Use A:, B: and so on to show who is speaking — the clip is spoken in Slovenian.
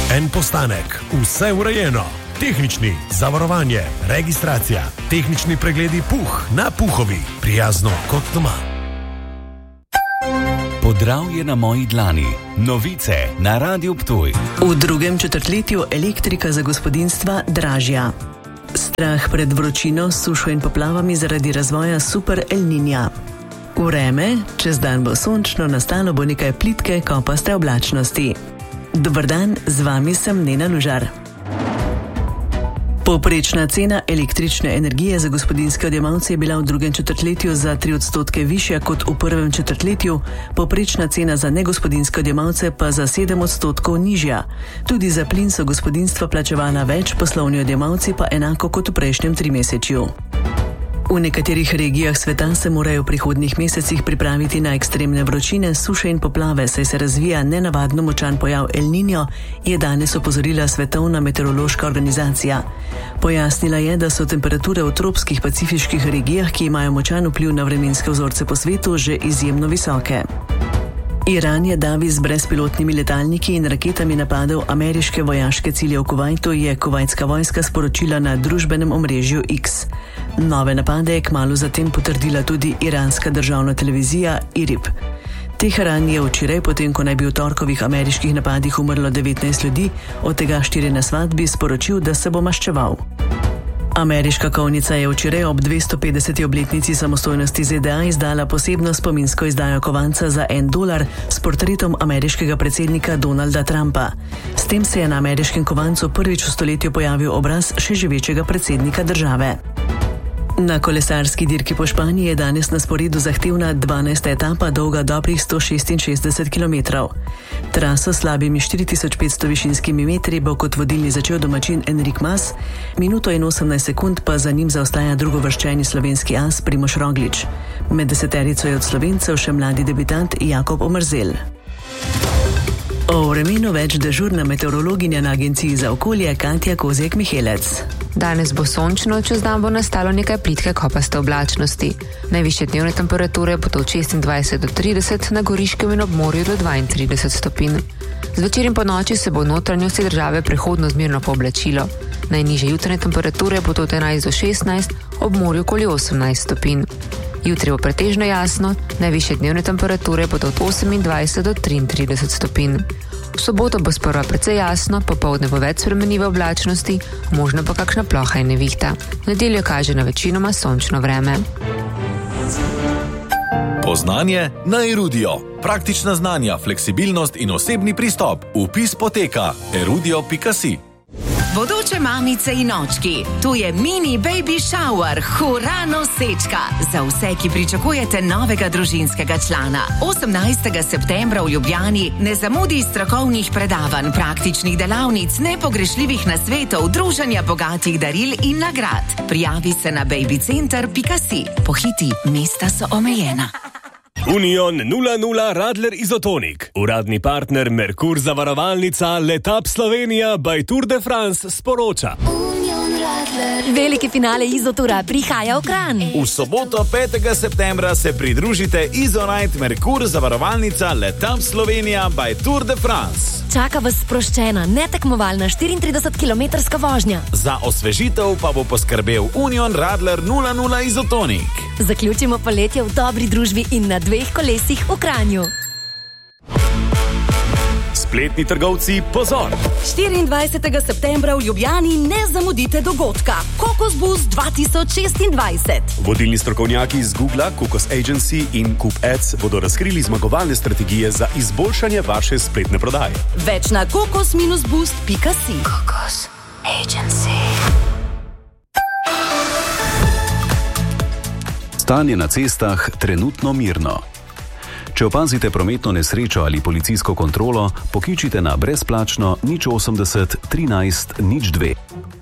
A: En postanek, vse urejeno. Tehnični, zavarovanje, registracija, tehnični pregledi Puh na Puhovi. Prijazno kot doma.
B: Podravje na moji dlani. Novice na Radiu Ptuj.
C: V drugem četrtletju elektrika za gospodinjstva dražja. Strah pred vročino, sušo in poplavami zaradi razvoja super El Niña. Vreme, čez dan bo sončno, nastalo bo nekaj plitke, kopaste oblačnosti. Dober dan, z vami sem Nena Lužar. Povprečna cena električne energije za gospodinjske odjemalce je bila v drugem četrtletju za 3% višja kot v prvem četrtletju, povprečna cena za negospodinjske odjemalce pa za 7% nižja. Tudi za plin so gospodinjstva plačevala več, poslovni odjemalci pa enako kot v prejšnjem trimesečju. V nekaterih regijah sveta se morajo v prihodnjih mesecih pripraviti na ekstremne vročine, suše in poplave, saj se razvija nenavadno močan pojav El Niño, je danes opozorila Svetovna meteorološka organizacija. Pojasnila je, da so temperature v tropskih pacifiških regijah, ki imajo močan vpliv na vremenske vzorce po svetu, že izjemno visoke. Iran je davi z brezpilotnimi letalniki in raketami napadel ameriške vojaške cilje v Kuvajtu, je kuvajtska vojska sporočila na družbenem omrežju X. Nove napade je kmalu zatem potrdila tudi iranska državna televizija IRIB. Teheran je včeraj, potem ko naj bi v torkovih ameriških napadih umrlo 19 ljudi, od tega 4 na svadbi, sporočil, da se bo maščeval. Ameriška kovnica je včeraj ob 250. obletnici samostojnosti ZDA izdala posebno spominsko izdajo kovanca za $1 s portretom ameriškega predsednika Donalda Trumpa. S tem se je na ameriškem kovancu prvič v stoletju pojavil obraz še živečega predsednika države. Na kolesarski dirki po Španiji je danes na sporedu zahtevna 12. etapa, dolga dobrih 166 km. Traso s slabimi 4500 višinskimi metri bo kot vodilni začel domačin Enric Mas, minuto in 18 sekund pa za njim zaostaja drugovrščeni slovenski as Primož Roglič. Med deseterico je od Slovencev še mladi debitant Jakob Omerzel. O vremenu več dežurna meteorologinja na Agenciji za okolje Katja Kozjek-Mihelec.
D: Danes bo sončno, čez dan bo nastalo nekaj plitke kopaste oblačnosti. Najvišje dnevne temperature bodo od 26 do 30, na Goriškem in ob morju do 32 stopinj. Zvečer in po noči se bo v notranjosti države prehodno zmerno pooblačilo. Najnižje jutranje temperature bodo od 11 do 16, ob morju okoli 18 stopinj. Jutri bo pretežno jasno, najvišje dnevne temperature bodo od 28 do 33 stopinj. V soboto bo sprva precej jasno, popoldne bo več spremenljive oblačnosti, možno pa kakšna ploha in nevihta. V nedeljo kaže na večinoma sončno vreme.
E: Poznanje na Erudio. Praktična znanja, fleksibilnost in osebni pristop. Vpis poteka erudio.si.
F: Bodoče mamice in očki, tu je mini baby shower, hura nosečka. Za vse, ki pričakujete novega družinskega člana. 18. septembra v Ljubljani ne zamudi strokovnih predavanj, praktičnih delavnic, nepogrešljivih nasvetov, druženja bogatih daril in nagrad. Prijavi se na babycenter.si. Pohiti, mesta so omejena.
G: Union 00 Radler Izotonik. Uradni partner Merkur zavarovalnica Letap Slovenija by Tour de France sporoča.
H: Veliki finale Izotura prihaja v Kranj.
E: V soboto 5. septembra se pridružite Izonite Merkur zavarovalnica Letap Slovenija by Tour de France.
H: Čaka vas sproščena, netekmovalna 34-kilometrska vožnja.
E: Za osvežitev pa bo poskrbel Union Radler 00 Izotonik.
H: Zaključimo poletje v dobri družbi in na 2 kolesih v Kranju.
G: Spletni trgovci, pozor!
I: 24. septembra v Ljubljani ne zamudite dogodka. Kokos Bus 2026.
G: Vodilni strokovnjaki iz Google, Kokos Agency in Coop Ads bodo razkrili zmagovalne strategije za izboljšanje vaše spletne prodaje.
I: Več na kokos-boost.si.
H: Kokos Agency.
B: Stanje na cestah trenutno mirno. Če opazite prometno nesrečo ali policijsko kontrolo, pokličite na brezplačno 080 13 02.